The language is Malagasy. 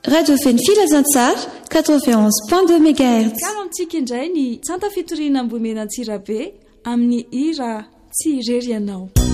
radio feny filazantsara 91.2 MHz. Kamo amintsika indray ny tsanta fitoriana Ambomena Antsirabe amin'ny hira tsy irery ianao.